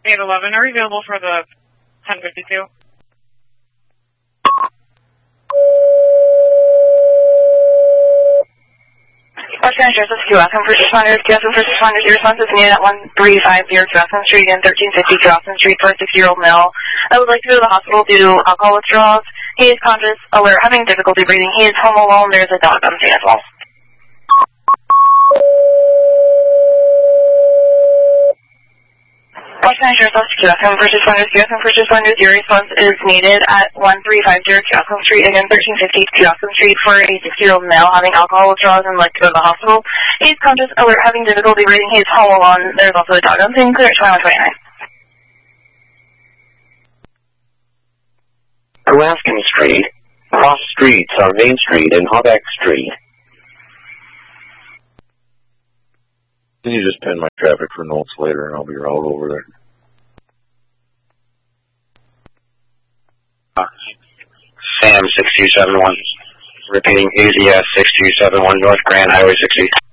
811, are you available for the 1052? Western Joseph, Joachim First Responders. Joachim First Responders, your response is needed at 1350 Joachim Street and 1350 Joachim Street for a 6-year-old male. I would like to go to the hospital due to alcohol withdrawals. He is conscious, alert, having difficulty breathing. He is home alone. There's a dog on scene as well. Western Joseph, Joachim First Responders. Joachim First Responders, your response is needed at 1350 Joachim Street, again 1350 Joachim Street for a 6-year-old male having alcohol withdrawals and would like to go to the hospital. He is conscious, alert, having difficulty breathing. He is home alone. There's also a dog on scene. Clear at 2129. Alaskan Street, cross streets are Main Street and Hobback Street. Can you just pin my traffic for notes later and I'll be right over there? Sam 6271, repeating AZS 6271 North Grand Highway 60.